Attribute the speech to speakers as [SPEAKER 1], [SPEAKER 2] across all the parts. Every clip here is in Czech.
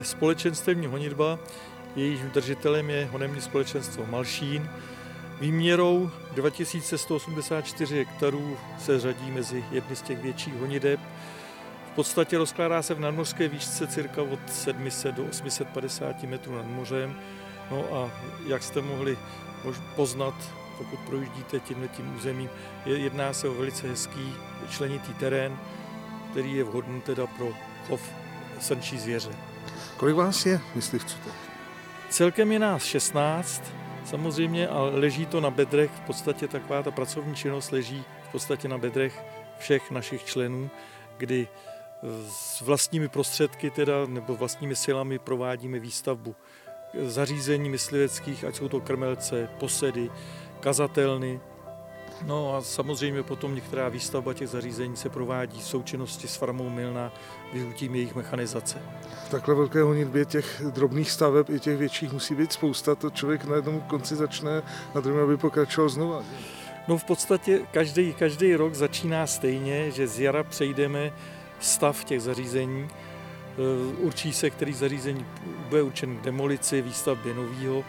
[SPEAKER 1] Společenstvení honitba, jejíž držitelem je honemní společenstvo Malšín. Výměrou 2184 hektarů se řadí mezi jedny z těch větších honiteb. V podstatě rozkládá se v nadmořské výšce cirka od 700 do 850 metrů nad mořem. No a jak jste mohli poznat, pokud projíždíte tímhletím územím, jedná se o velice hezký členitý terén, který je vhodný teda pro chov srnčí zvěře.
[SPEAKER 2] Kolik vás je myslivců?
[SPEAKER 1] Celkem je nás 16, samozřejmě, ale leží to na bedrech, v podstatě taková ta pracovní činnost leží v podstatě na bedrech všech našich členů, kdy s vlastními prostředky teda, nebo vlastními silami provádíme výstavbu zařízení mysliveckých, ať jsou to krmelce, posedy, kazatelny. No a samozřejmě potom některá výstavba těch zařízení se provádí v součinnosti s farmou Milna využitím jejich mechanizace.
[SPEAKER 2] V takhle velké honitbě těch drobných staveb i těch větších musí být spousta, to člověk na jednom konci začne, na druhém aby pokračoval znova.
[SPEAKER 1] No v podstatě každý rok začíná stejně, že z jara přejdeme stav těch zařízení, určí se, který zařízení bude určen k demolici, výstavbě nového,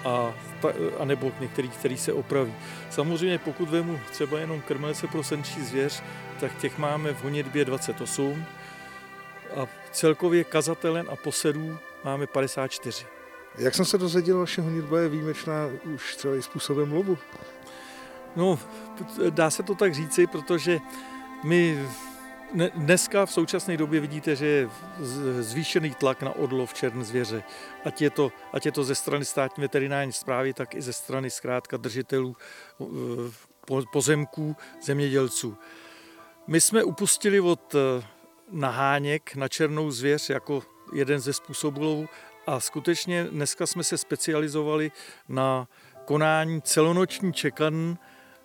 [SPEAKER 1] a nebo některý, který se opraví. Samozřejmě pokud vemu třeba jenom krmelce pro srnčí zvěř, tak těch máme v honitbě 28 a celkově kazatelen a posedů máme 54.
[SPEAKER 2] Jak jsem se dozvěděl, vaše honitba je výjimečná už třeba i způsobem lovu?
[SPEAKER 1] No, dá se to tak říci, protože my dneska v současné době vidíte, že je zvýšený tlak na odlov černé zvěře. Ať je to ze strany státní veterinární správy, tak i ze strany zkrátka držitelů pozemků, zemědělců. My jsme upustili od naháněk na černou zvěř jako jeden ze způsobů lovu a skutečně dneska jsme se specializovali na konání celonoční čekan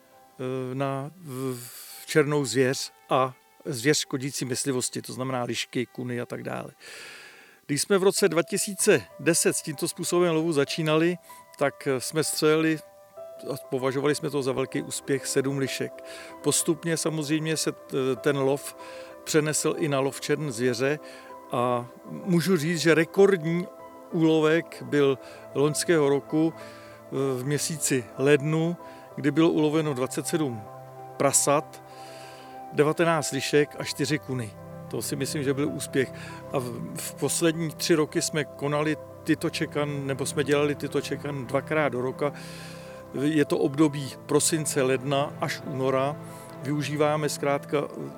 [SPEAKER 1] na černou zvěř a zvěř škodící myslivosti, to znamená lišky, kuny a tak dále. Když jsme v roce 2010 s tímto způsobem lovu začínali, tak jsme střelili a považovali jsme to za velký úspěch 7 lišek. Postupně samozřejmě se ten lov přenesl i na lov černé zvěře a můžu říct, že rekordní úlovek byl loňského roku v měsíci lednu, kdy bylo uloveno 27 prasat, 19 lišek a 4 kuny. To si myslím, že byl úspěch. A v poslední 3 roky jsme konali tyto čekan, nebo jsme dělali tyto čekan 2krát do roka. Je to období prosince, ledna až února. Využíváme zkrátka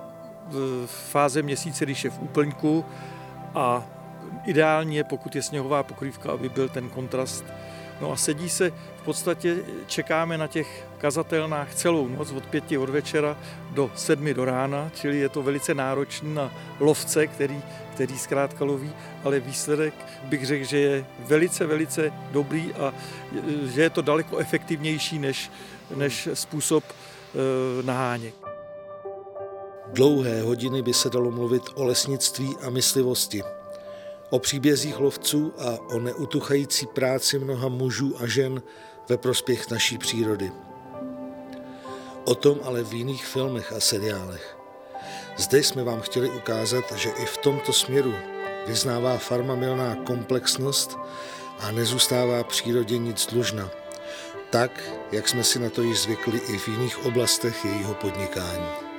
[SPEAKER 1] fáze měsíce, když je v úplňku a ideální je, pokud je sněhová pokrývka, aby byl ten kontrast. No a sedí se, v podstatě čekáme na těch kazatelnách celou noc od 5 od večera do 7 do rána, čili je to velice náročný na lovce, který zkrátka loví, ale výsledek bych řekl, že je velice, velice dobrý a že je to daleko efektivnější než způsob naháněk.
[SPEAKER 3] Dlouhé hodiny by se dalo mluvit o lesnictví a myslivosti, o příbězích lovců a o neutuchající práci mnoha mužů a žen ve prospěch naší přírody. O tom ale v jiných filmech a seriálech. Zde jsme vám chtěli ukázat, že i v tomto směru vyznává farma Milná komplexnost a nezůstává přírodě nic dlužna. Tak, jak jsme si na to již zvykli i v jiných oblastech jejího podnikání.